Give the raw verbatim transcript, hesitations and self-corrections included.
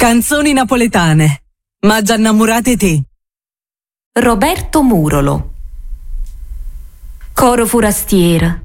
Canzoni napoletane. Ma già innamorate te. Roberto Murolo. Coro forastiera.